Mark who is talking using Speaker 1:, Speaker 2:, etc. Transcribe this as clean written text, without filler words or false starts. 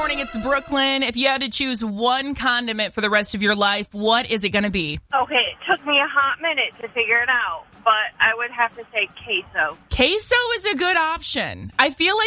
Speaker 1: morning. It's Brooklyn. If you had to choose one condiment for the rest of your life, what is it going to be?
Speaker 2: Okay, it took me a hot minute to figure it out, but I would have to say queso.
Speaker 1: Queso is a good option. I feel like